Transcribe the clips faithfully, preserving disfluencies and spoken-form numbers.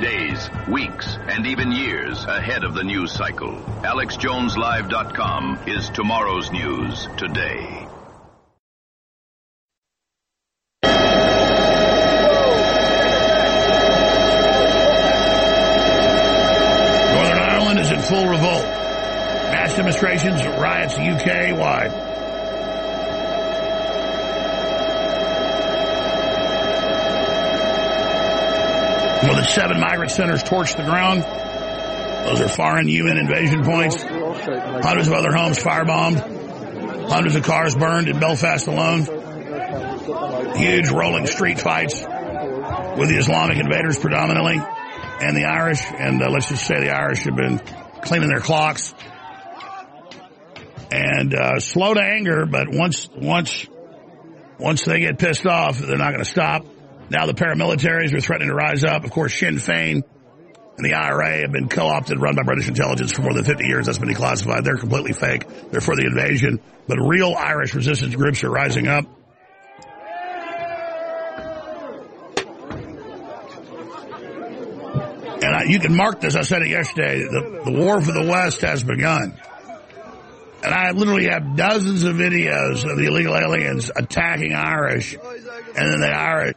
days, weeks, and even years ahead of the news cycle. Alex Jones Live dot com is tomorrow's news today. Northern Ireland is in full revolt. Mass demonstrations, riots U K-wide. More than seven migrant centers torched the ground. Those are foreign U N invasion points. Hundreds of other homes firebombed. Hundreds of cars burned in Belfast alone. Huge rolling street fights with the Islamic invaders predominantly and the Irish. And uh, let's just say the Irish have been cleaning their clocks. And uh, slow to anger, but once once once they get pissed off, they're not going to stop. Now the paramilitaries are threatening to rise up. Of course, Sinn Féin and the I R A have been co-opted, run by British intelligence for more than fifty years. That's been declassified. They're completely fake. They're for the invasion. But real Irish resistance groups are rising up. And I, you can mark this. I said it yesterday. The, the war for the West has begun. And I literally have dozens of videos of the illegal aliens attacking Irish. And then the Irish.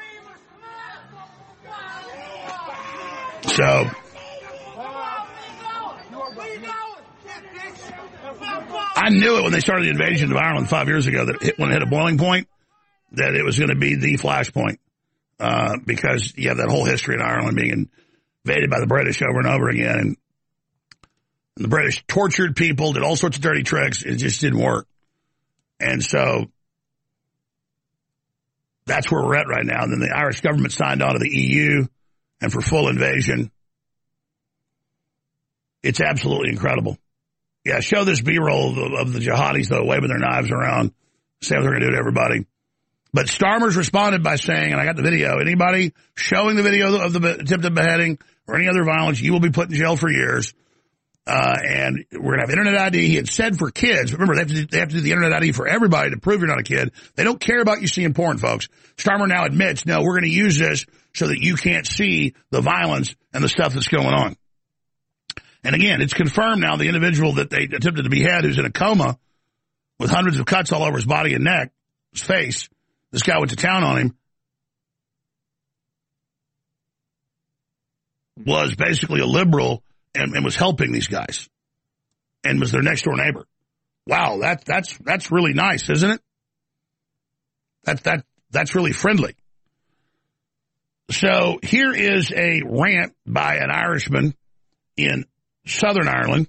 So, I knew it when they started the invasion of Ireland five years ago that it, when it hit a boiling point, that it was going to be the flashpoint. Uh, because you have that whole history in Ireland being invaded by the British over and over again. And, and the British tortured people, did all sorts of dirty tricks. It just didn't work. And so, that's where we're at right now. And then the Irish government signed on to the E U. And for full invasion, it's absolutely incredible. Yeah, show this B-roll of, of the jihadis, though, waving their knives around, saying what they're going to do to everybody. But Starmer's responded by saying, and I got the video, anybody showing the video of the attempted beheading or any other violence, you will be put in jail for years. Uh, and we're going to have Internet I D. He had said for kids, remember, they have, to do, they have to do the Internet I D for everybody to prove you're not a kid. They don't care about you seeing porn, folks. Starmer now admits, no, we're going to use this so that you can't see the violence and the stuff that's going on. And again, it's confirmed now the individual that they attempted to behead, who's in a coma with hundreds of cuts all over his body and neck, his face. This guy went to town on him. Was basically a liberal and, and was helping these guys and was their next door neighbor. Wow, that, that's, that's really nice, isn't it? That, that, that's really friendly. So here is a rant by an Irishman in Southern Ireland.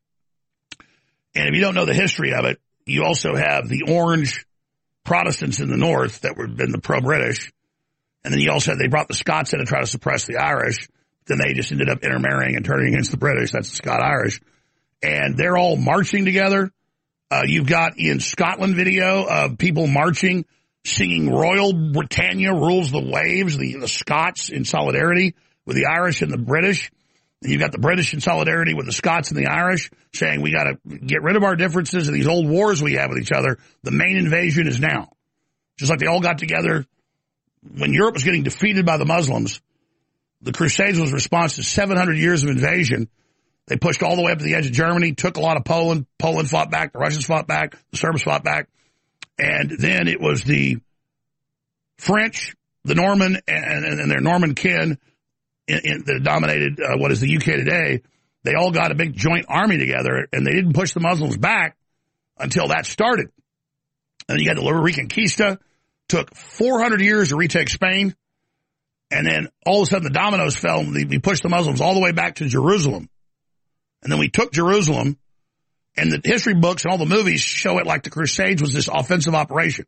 And if you don't know the history of it, you also have the orange Protestants in the north that were been the pro-British. And then you also had, they brought the Scots in to try to suppress the Irish. Then they just ended up intermarrying and turning against the British. That's the Scot-Irish. And they're all marching together. Uh, you've got in Scotland video of people marching, singing Royal Britannia Rules the Waves, the, the Scots in solidarity with the Irish and the British. And you've got the British in solidarity with the Scots and the Irish saying we got to get rid of our differences and these old wars we have with each other. The main invasion is now. Just like they all got together when Europe was getting defeated by the Muslims. The Crusades was a response to seven hundred years of invasion. They pushed all the way up to the edge of Germany, took a lot of Poland. Poland fought back. The Russians fought back. The Serbs fought back. And then it was the French, the Norman, and, and their Norman kin in, in, that dominated uh, what is the U K today. They all got a big joint army together, and they didn't push the Muslims back until that started. And then you got the Reconquista. Took four hundred years to retake Spain. And then all of a sudden the dominoes fell and we pushed the Muslims all the way back to Jerusalem. And then we took Jerusalem, and the history books and all the movies show it like the Crusades was this offensive operation.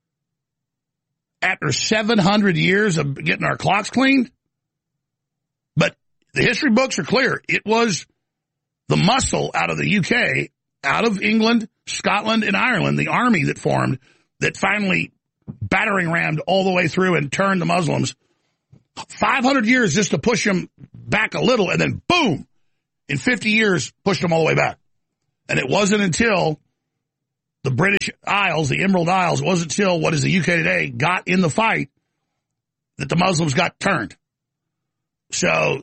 After seven hundred years of getting our clocks cleaned, but the history books are clear. It was the muscle out of the U K, out of England, Scotland, and Ireland, the army that formed, that finally battering rammed all the way through and turned the Muslims. five hundred years just to push them back a little, and then boom, in fifty years, pushed them all the way back. And it wasn't until the British Isles, the Emerald Isles, it wasn't until what is the U K today, got in the fight that the Muslims got turned. So,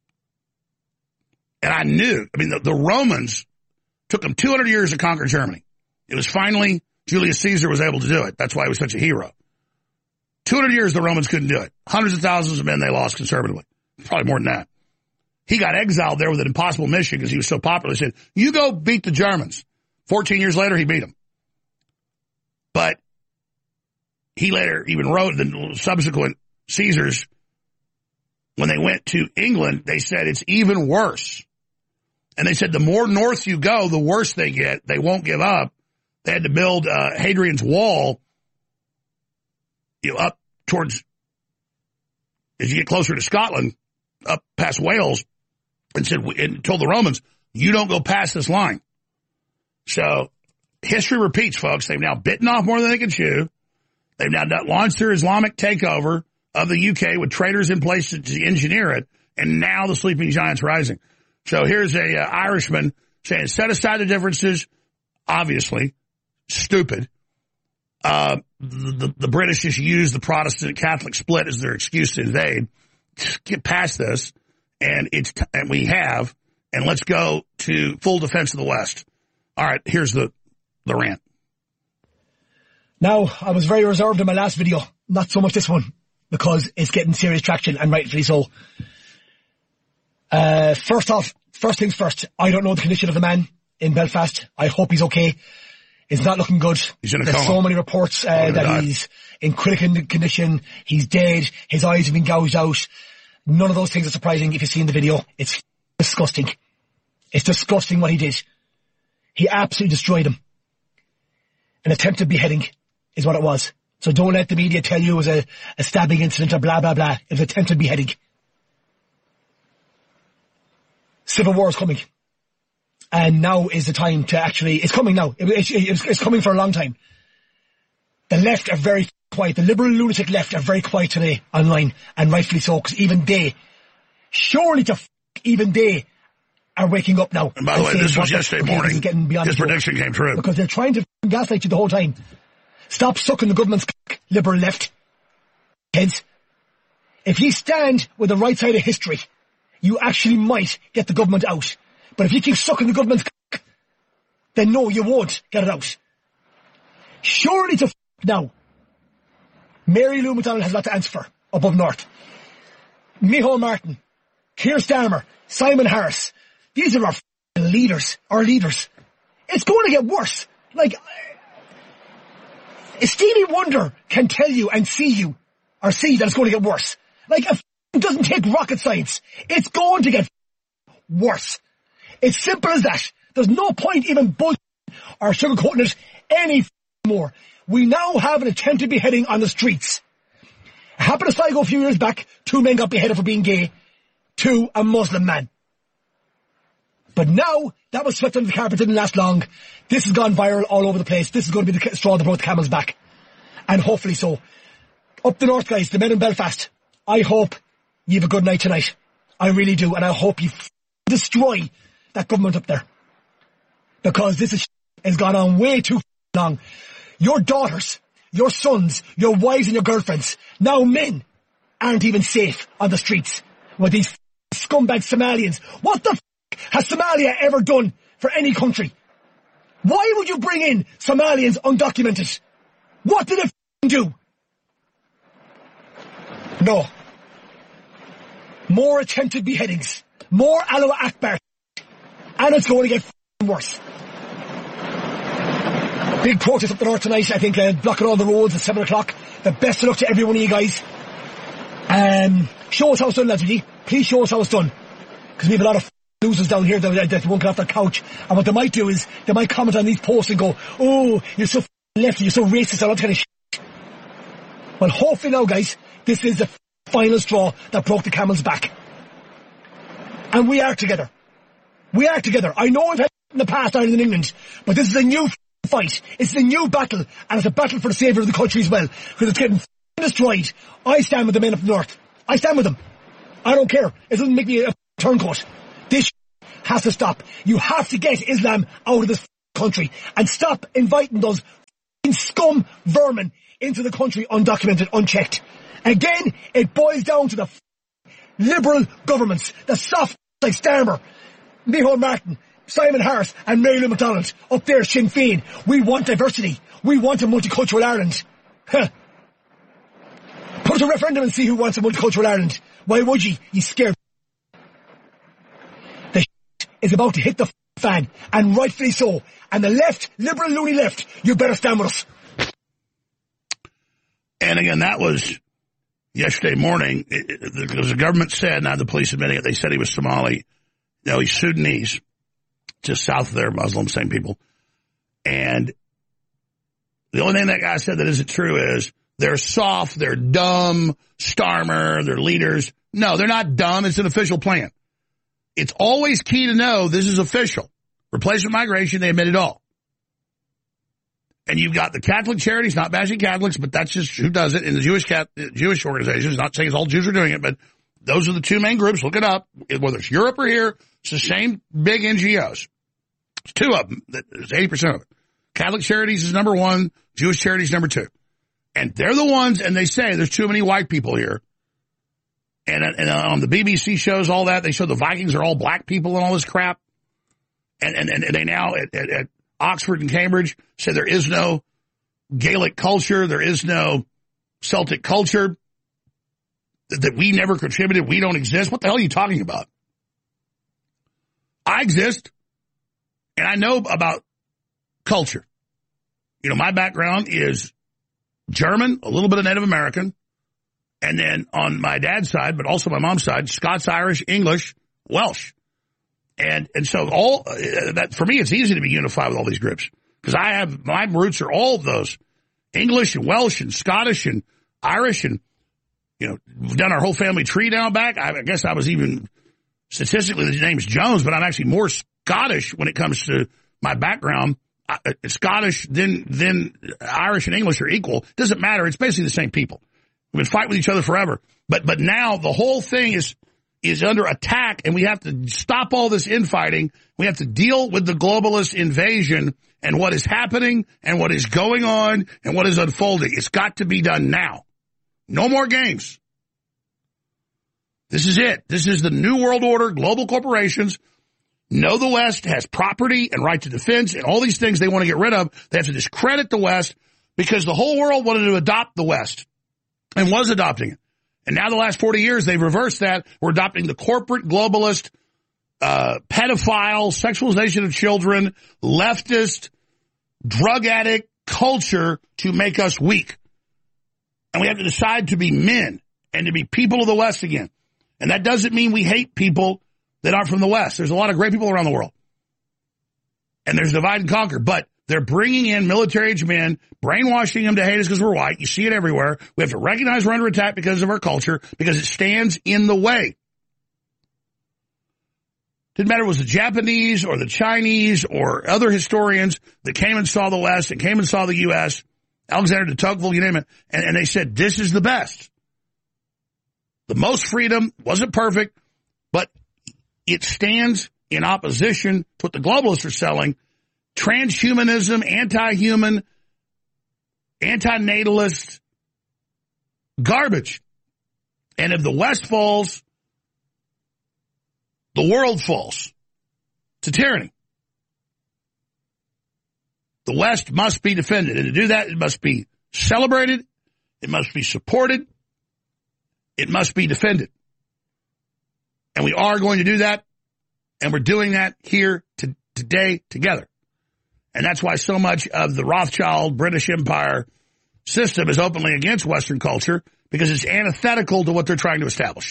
and I knew, I mean, the, the Romans took them two hundred years to conquer Germany. It was finally Julius Caesar was able to do it. That's why he was such a hero. two hundred years the Romans couldn't do it. Hundreds of thousands of men they lost conservatively. Probably more than that. He got exiled there with an impossible mission because he was so popular. He said, you go beat the Germans. fourteen years later, he beat them. But he later even wrote the subsequent Caesars, when they went to England, they said it's even worse. And they said the more north you go, the worse they get. They won't give up. They had to build uh, Hadrian's Wall, you know, up towards, as you get closer to Scotland, up past Wales, and said and told the Romans, you don't go past this line. So history repeats, folks. They've now bitten off more than they can chew. They've now launched their Islamic takeover of the U K with traitors in place to, to engineer it, and now the sleeping giant's rising. So here's a uh, Irishman saying, set aside the differences, obviously, stupid. Uh, the, the, the British just use the Protestant Catholic split as their excuse to invade. Just get past this, and it's t- and we have, and let's go to full defense of the West. All right, here's the, the rant. Now, I was very reserved in my last video, not so much this one, because it's getting serious traction, and rightfully so. Uh, first off, first things first, I don't know the condition of the man in Belfast. I hope he's okay. It's not looking good. He's in a There's coma. so many reports uh, that died. He's in critical condition. He's dead. His eyes have been gouged out. None of those things are surprising if you see in the video. It's disgusting. It's disgusting what he did. He absolutely destroyed him. An attempted beheading is what it was. So don't let the media tell you it was a, a stabbing incident or blah, blah, blah. It was attempted beheading. Civil war is coming. And now is the time to actually, it's coming now. It, it, it's, it's coming for a long time. The left are very quiet. The liberal lunatic left are very quiet today online, and rightfully so, because even they, surely to f- even they are waking up now. And by the way, this was yesterday morning. His prediction came true. Because they're trying to gaslight you the whole time. Stop sucking the government's cock, liberal left. Kids. If you stand with the right side of history, you actually might get the government out. But if you keep sucking the government's cock, then no, you won't get it out. Surely to f- now, Mary Lou McDonald has a lot to answer for above north. Micheál Martin, Keir Starmer, Simon Harris, these are our f- leaders, our leaders. It's going to get worse. Like, Stevie Wonder can tell you and see you, or see that it's going to get worse. Like, if it doesn't take rocket science, it's going to get f- worse. It's simple as that. There's no point even bullshitting or sugarcoating it any f- more. We now have an attempted beheading on the streets. It happened to Sligo a few years back. Two men got beheaded for being gay. Two, a Muslim man. But now, that was swept under the carpet, didn't last long. This has gone viral all over the place. This is going to be the straw that brought the camel's back. And hopefully so. Up the north, guys, the men in Belfast, I hope you have a good night tonight. I really do. And I hope you f- destroy that government up there. Because this is has gone on way too long. Your daughters, your sons, your wives and your girlfriends, now men, aren't even safe on the streets with these scumbag Somalians. What the f*** has Somalia ever done for any country? Why would you bring in Somalians undocumented? What did it f*** do? No. More attempted beheadings. More Allah Akbar. And it's going to get f*** worse. Big protest up the north tonight, I think, uh, blocking all the roads at seven o'clock. The best of luck to every one of you guys. Um, show us how it's done, lads, really. Please show us how it's done. Because we have a lot of f- losers down here that, that won't get off their couch. And what they might do is, they might comment on these posts and go, oh, you're so f- lefty, you're so racist, all that kind of shit. Well, hopefully now, guys, this is the f- final straw that broke the camel's back. And we are together. We are together. I know we've had in the past, Ireland and England, but this is a new f- fight. It's a new battle, and it's a battle for the saviour of the country as well, because it's getting f- destroyed. I stand with the men up north. I stand with them. I don't care. It doesn't make me a f- turncoat. This sh- has to stop. You have to get Islam out of this f- country, and stop inviting those f- scum vermin into the country undocumented, unchecked. Again, it boils down to the f- liberal governments, the soft like Starmer, Micheál Martin, Simon Harris and Mary Lou McDonald up there, Sinn Féin. We want diversity. We want a multicultural Ireland. Huh. Put a referendum and see who wants a multicultural Ireland. Why would you? You scared. The shit is about to hit the fan, and rightfully so. And the left, liberal loony left, you better stand with us. And again, that was yesterday morning, because the government said, now the police admitting it, they said he was Somali. No, he's Sudanese, just south of there, Muslim, same people. And the only thing that guy said that isn't true is they're soft, they're dumb, Starmer, they're leaders. No, they're not dumb. It's an official plan. It's always key to know this is official. Replacement migration, they admit it all. And you've got the Catholic Charities, not bashing Catholics, but that's just who does it in the Jewish Cat, Jewish organizations. Not saying all Jews are doing it, but those are the two main groups. Look it up. Whether it's Europe or here, it's the same big N G Os. It's two of them. There's eighty percent of it. Catholic Charities is number one. Jewish Charities number two. And they're the ones, and they say there's too many white people here. And, and on the B B C shows all that, they show the Vikings are all black people and all this crap. And, and, and they now, at, at, at Oxford and Cambridge, say there is no Gaelic culture, there is no Celtic culture, that, that we never contributed, we don't exist. What the hell are you talking about? I exist, and I know about culture. You know, my background is German, a little bit of Native American, and then on my dad's side, but also my mom's side, Scots, Irish, English, Welsh. And and so all uh, that for me, it's easy to be unified with all these groups because I have my roots are all of those English and Welsh and Scottish and Irish, and you know we've done our whole family tree down back. I, I guess I was even statistically the name's Jones, but I'm actually more Scottish when it comes to my background. I, Scottish then then Irish and English are equal. Doesn't matter. It's basically the same people. We've been fighting with each other forever. But but now the whole thing is. is under attack, and we have to stop all this infighting. We have to deal with the globalist invasion and what is happening and what is going on and what is unfolding. It's got to be done now. No more games. This is it. This is the new world order. Global corporations know the West has property and right to defense and all these things they want to get rid of. They have to discredit the West because the whole world wanted to adopt the West and was adopting it. And now the last forty years, they've reversed that. We're adopting the corporate, globalist, uh, pedophile, sexualization of children, leftist, drug addict culture to make us weak. And we have to decide to be men and to be people of the West again. And that doesn't mean we hate people that aren't from the West. There's a lot of great people around the world. And there's divide and conquer. But they're bringing in military-age men, brainwashing them to hate us because we're white. You see it everywhere. We have to recognize we're under attack because of our culture, because it stands in the way. Didn't matter if it was the Japanese or the Chinese or other historians that came and saw the West and came and saw the U S, Alexander de Tocqueville, you name it, and, and they said, this is the best. The most freedom, wasn't perfect, but it stands in opposition to what the globalists are selling. Transhumanism, anti-human, anti-natalist garbage. And if the West falls, the world falls to tyranny. The West must be defended. And to do that, it must be celebrated. It must be supported. It must be defended. And we are going to do that. And we're doing that here to, today together. And that's why so much of the Rothschild British Empire system is openly against Western culture, because it's antithetical to what they're trying to establish.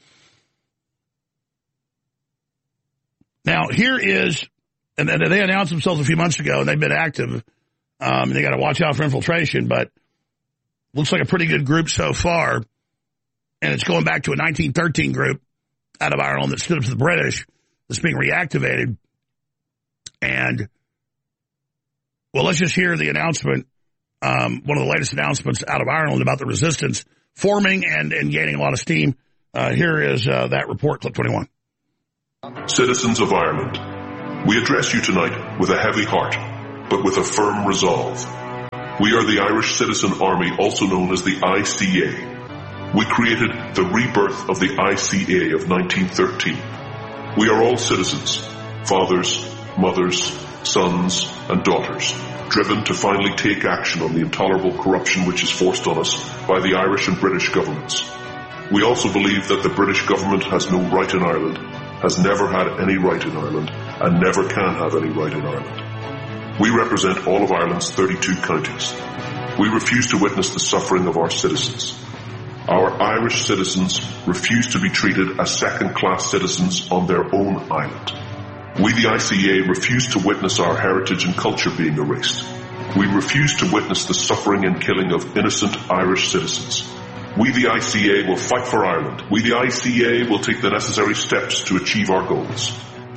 Now, here is, and they announced themselves a few months ago, and they've been active. Um, they got to watch out for infiltration, but looks like a pretty good group so far. And it's going back to a nineteen thirteen group out of Ireland that stood up to the British that's being reactivated. And well, let's just hear the announcement, um, one of the latest announcements out of Ireland about the resistance forming and, and gaining a lot of steam. Uh, here is uh, that report, clip twenty-one. Citizens of Ireland, we address you tonight with a heavy heart, but with a firm resolve. We are the Irish Citizen Army, also known as the I C A. We created the rebirth of the I C A of nineteen thirteen. We are all citizens, fathers, mothers, sons, and daughters, driven to finally take action on the intolerable corruption which is forced on us by the Irish and British governments. We also believe that the British government has no right in Ireland, has never had any right in Ireland, and never can have any right in Ireland. We represent all of Ireland's thirty-two counties. We refuse to witness the suffering of our citizens. Our Irish citizens refuse to be treated as second-class citizens on their own island. We, the I C A, refuse to witness our heritage and culture being erased. We refuse to witness the suffering and killing of innocent Irish citizens. We, the I C A, will fight for Ireland. We, the I C A, will take the necessary steps to achieve our goals.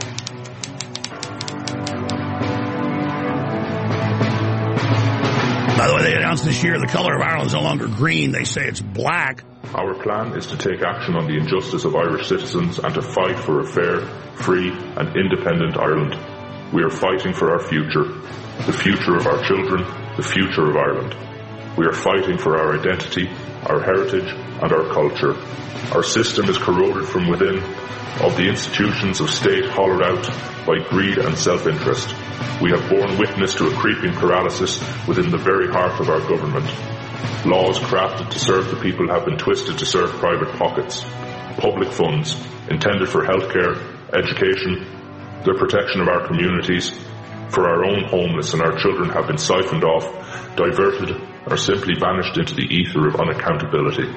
By the way, they announced this year the color of Ireland is no longer green. They say it's black. Our plan is to take action on the injustice of Irish citizens and to fight for a fair, free and independent Ireland. We are fighting for our future, the future of our children, the future of Ireland. We are fighting for our identity, our heritage and our culture. Our system is corroded from within, of the institutions of state hollowed out by greed and self-interest. We have borne witness to a creeping paralysis within the very heart of our government. Laws crafted to serve the people have been twisted to serve private pockets. Public funds, intended for healthcare, education, the protection of our communities, for our own homeless and our children have been siphoned off, diverted, or simply vanished into the ether of unaccountability.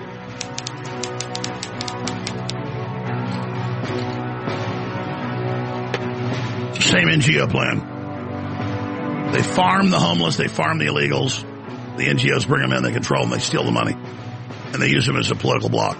Same N G O plan. They farm the homeless, they farm the illegals. The N G Os bring them in, they control them, they steal the money. And they use them as a political bloc.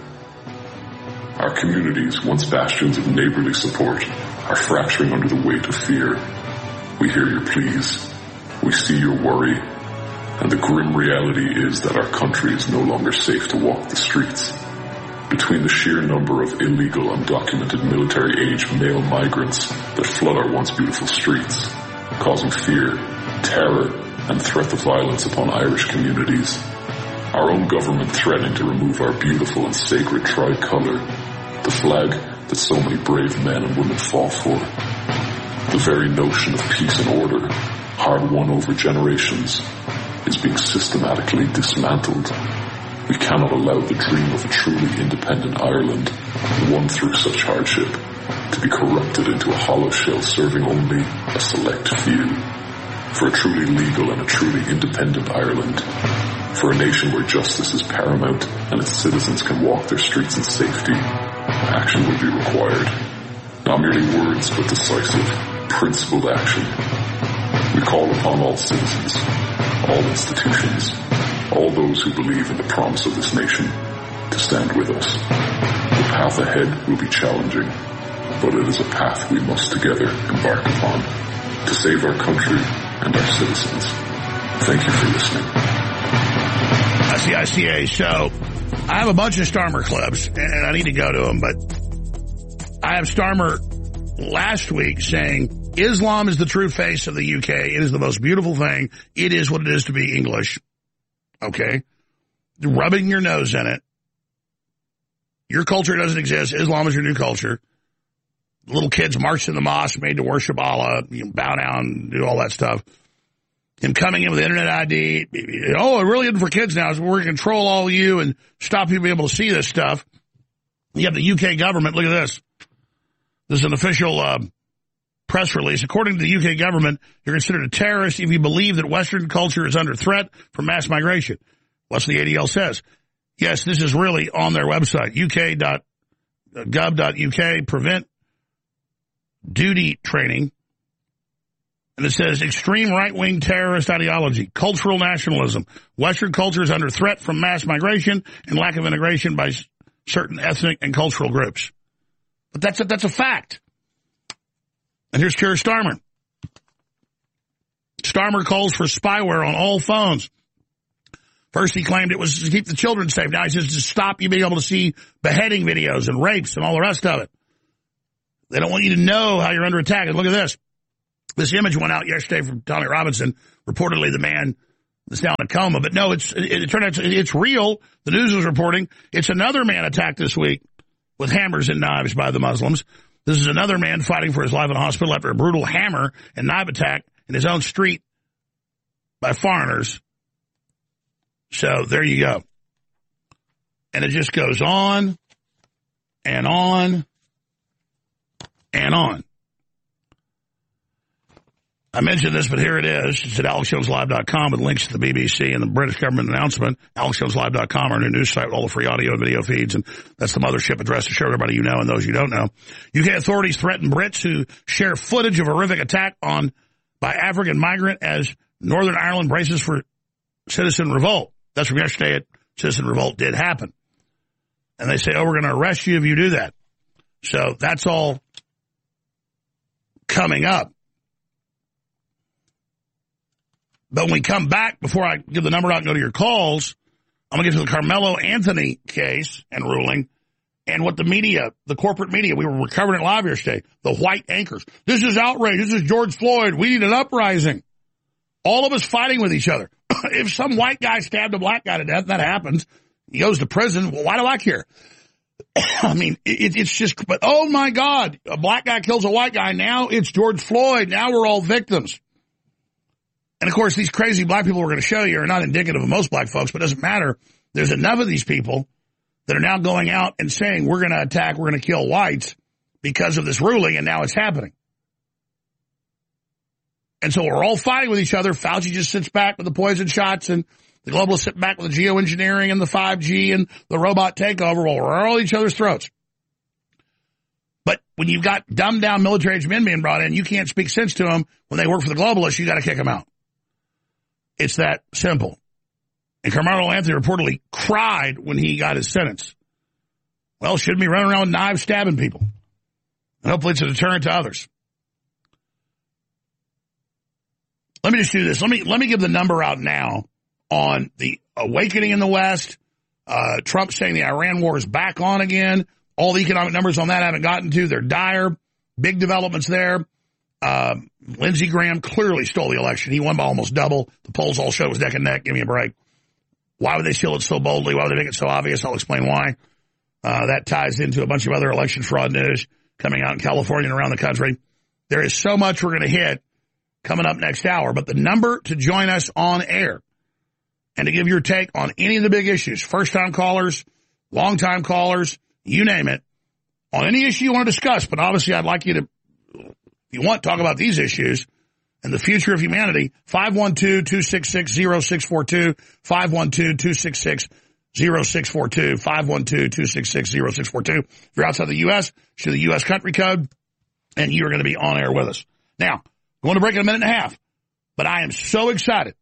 Our communities, once bastions of neighborly support, are fracturing under the weight of fear. We hear your pleas. We see your worry. And the grim reality is that our country is no longer safe to walk the streets. Between the sheer number of illegal, undocumented, military-age male migrants that flood our once beautiful streets, causing fear, terror, and threat of violence upon Irish communities, our own government threatening to remove our beautiful and sacred tricolour, the flag that so many brave men and women fought for, the very notion of peace and order, hard won over generations, is being systematically dismantled. We cannot allow the dream of a truly independent Ireland, won through such hardship, to be corrupted into a hollow shell serving only a select few. For a truly legal and a truly independent Ireland, for a nation where justice is paramount and its citizens can walk their streets in safety, action will be required. Not merely words, but decisive, principled action. We call upon all citizens, all institutions, all those who believe in the promise of this nation to stand with us. The path ahead will be challenging, but it is a path we must together embark upon to save our country and our citizens. Thank you for listening. That's the I C A. So I have a bunch of Starmer clips, and I need to go to them, but I have Starmer last week saying Islam is the true face of the U K. It is the most beautiful thing. It is what it is to be English. Okay? Rubbing your nose in it. Your culture doesn't exist. Islam is your new culture. Little kids march in the mosque made to worship Allah, you know, bow down, do all that stuff. Him coming in with Internet I D. Oh, it really isn't for kids now. So we're going to control all of you and stop you being able to see this stuff. You have the U K government. Look at this. This is an official uh, press release. According to the U K government, you're considered a terrorist if you believe that Western culture is under threat from mass migration. What's the A D L says? Yes, this is really on their website, U K dot gov dot U K, prevent duty training. And it says extreme right-wing terrorist ideology, cultural nationalism. Western culture is under threat from mass migration and lack of integration by certain ethnic and cultural groups. But that's a, that's a fact. And here's Keir Starmer. Starmer calls for spyware on all phones. First he claimed it was to keep the children safe. Now he says to stop you being able to see beheading videos and rapes and all the rest of it. They don't want you to know how you're under attack. And look at this. This image went out yesterday from Tommy Robinson. Reportedly the man It's down in a coma. But no, it's it, it turned out it's, it's real. The news was reporting it's another man attacked this week with hammers and knives by the Muslims. This is another man fighting for his life in a hospital after a brutal hammer and knife attack in his own street by foreigners. So there you go. And it just goes on and on and on. I mentioned this, but here it is. It's at alex jones live dot com with links to the B B C and the British government announcement. alex jones live dot com, our new news site with all the free audio and video feeds. And that's the mothership address to show everybody you know and those you don't know. U K authorities threaten Brits who share footage of a horrific attack on by African migrant as Northern Ireland braces for citizen revolt. That's from yesterday. It, citizen revolt did happen. And they say, oh, we're going to arrest you if you do that. So that's all coming up. But when we come back, before I give the number out and go to your calls, I'm going to get to the Carmelo Anthony case and ruling and what the media, the corporate media, we were covering it live yesterday, the white anchors. This is outrage. This is George Floyd. We need an uprising. All of us fighting with each other. If some white guy stabbed a black guy to death, that happens. He goes to prison. Well, why do I care? I mean, it, it's just, but oh my God, a black guy kills a white guy. Now it's George Floyd. Now we're all victims. And of course, these crazy black people we're going to show you are not indicative of most black folks, but it doesn't matter. There's enough of these people that are now going out and saying, we're going to attack, we're going to kill whites because of this ruling, and now it's happening. And so we're all fighting with each other. Fauci just sits back with the poison shots, and the globalists sit back with the geoengineering and the five G and the robot takeover. Well, we're all at each other's throats. But when you've got dumbed down military-age men being brought in, you can't speak sense to them. When they work for the globalists, you got to kick them out. It's that simple. And Carmelo Anthony reportedly cried when he got his sentence. Well, shouldn't be running around with knives stabbing people. And hopefully it's a deterrent to others. Let me just do this. Let me let me give the number out now on the awakening in the West. Uh, Trump saying the Iran war is back on again. All the economic numbers on that I haven't gotten to. They're dire. Big developments there. Uh, Lindsey Graham clearly stole the election. He won by almost double. The polls all show it was neck and neck. Give me a break. Why would they steal it so boldly? Why would they make it so obvious? I'll explain why. Uh, that ties into a bunch of other election fraud news coming out in California and around the country. There is so much we're going to hit coming up next hour. But the number to join us on air and to give your take on any of the big issues, first-time callers, long-time callers, you name it, on any issue you want to discuss. But obviously I'd like you to, if you want, talk about these issues and the future of humanity. five one two, two six six, zero six four two, five one two, two six six, zero six four two, five one two, two six six, zero six four two. If you're outside the U S, show the U S country code, and you're going to be on air with us. Now, I'm going to break in a minute and a half, but I am so excited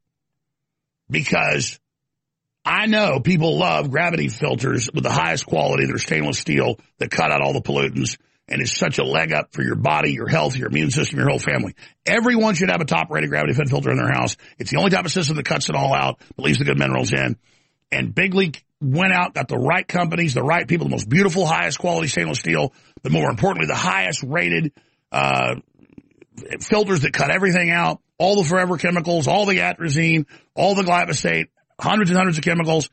because I know people love gravity filters with the highest quality. They're stainless steel that cut out all the pollutants. And it's such a leg up for your body, your health, your immune system, your whole family. Everyone should have a top-rated gravity fed filter in their house. It's the only type of system that cuts it all out, but leaves the good minerals in. And Big League went out, got the right companies, the right people, the most beautiful, highest quality stainless steel, but more importantly, the highest rated uh filters that cut everything out, all the forever chemicals, all the atrazine, all the glyphosate, hundreds and hundreds of chemicals.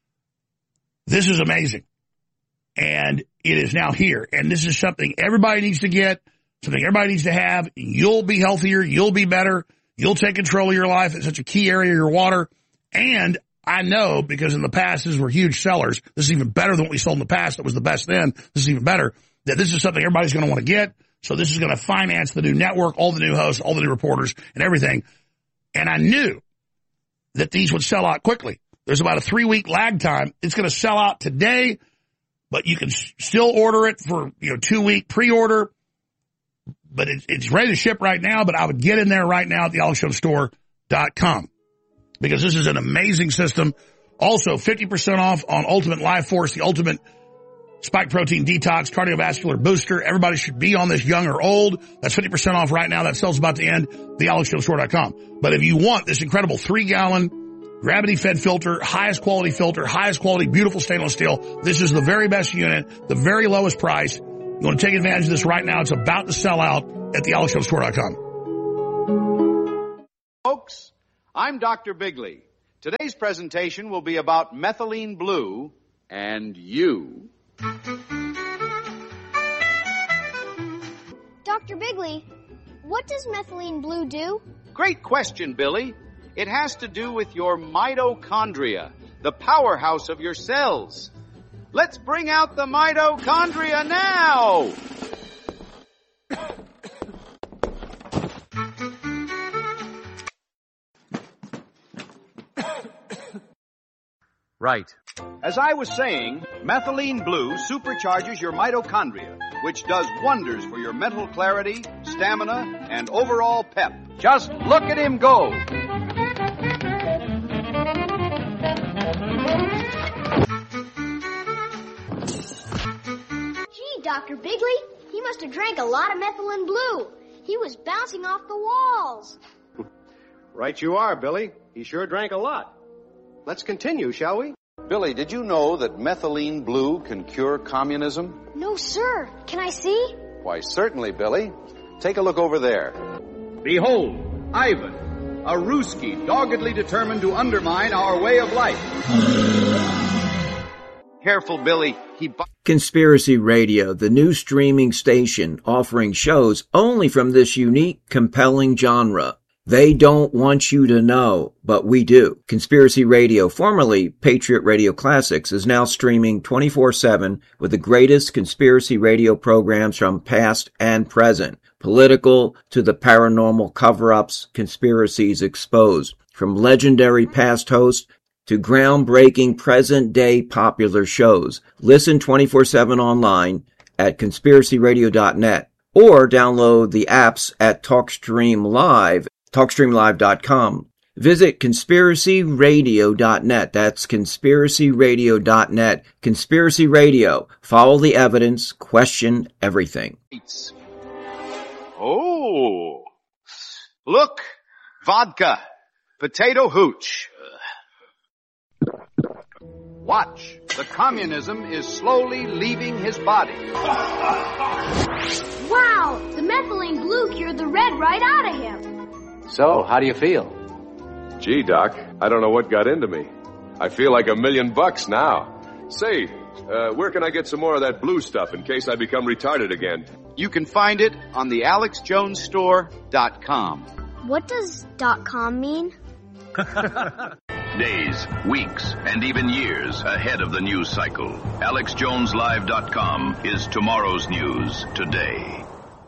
This is amazing. And it is now here. And this is something everybody needs to get, something everybody needs to have. You'll be healthier. You'll be better. You'll take control of your life. It's such a key area of your water. And I know, because in the past, these were huge sellers. This is even better than what we sold in the past. It was the best then. This is even better. That this is something everybody's going to want to get. So this is going to finance the new network, all the new hosts, all the new reporters, and everything. And I knew that these would sell out quickly. There's about a three-week lag time. It's going to sell out today. But you can still order it for, you know, two-week pre-order. But it, it's ready to ship right now. But I would get in there right now at the alex jones store dot com because this is an amazing system. Also, fifty percent off on Ultimate Life Force, the ultimate spike protein detox, cardiovascular booster. Everybody should be on this, young or old. That's fifty percent off right now. That sale's about to end, the alex jones store dot com. But if you want this incredible three-gallon gravity-fed filter, highest quality filter, highest quality, beautiful stainless steel. This is the very best unit, the very lowest price. You want to take advantage of this right now. It's about to sell out at the alex jones store dot com. Folks, I'm Doctor Bigley. Today's presentation will be about methylene blue and you. Doctor Bigley, what does methylene blue do? Great question, Billy. It has to do with your mitochondria, the powerhouse of your cells. Let's bring out the mitochondria now! Right. As I was saying, methylene blue supercharges your mitochondria, which does wonders for your mental clarity, stamina, and overall pep. Just look at him go. Gee, Doctor Bigley, he must have drank a lot of methylene blue. He was bouncing off the walls. Right you are, Billy. He sure drank a lot. Let's continue, shall we? Billy, did you know that methylene blue can cure communism? No, sir. Can I see? Why, certainly, Billy. Take a look over there. Behold, Ivan, a Ruski doggedly determined to undermine our way of life. Careful, Billy. He... Bu- Conspiracy Radio, the new streaming station offering shows only from this unique, compelling genre. They don't want you to know, but we do. Conspiracy Radio, formerly Patriot Radio Classics, is now streaming twenty-four seven with the greatest conspiracy radio programs from past and present. Political to the paranormal cover-ups, conspiracies exposed. From legendary past hosts to groundbreaking present-day popular shows. Listen twenty-four seven online at conspiracy radio dot net or download the apps at TalkStream Live. talkstream live dot com. Visit conspiracy radio dot net. That's conspiracy radio dot net. Conspiracy Radio. Follow the evidence. Question everything. Oh, look, vodka, potato hooch. Watch, the communism is slowly leaving his body. Wow, the methylene blue cured the red right out of him. So, how do you feel? Gee, Doc, I don't know what got into me. I feel like a million bucks now. Say, uh, where can I get some more of that blue stuff in case I become retarded again? You can find it on the alex jones store dot com. What does .com mean? Days, weeks, and even years ahead of the news cycle. alex jones live dot com is tomorrow's news today.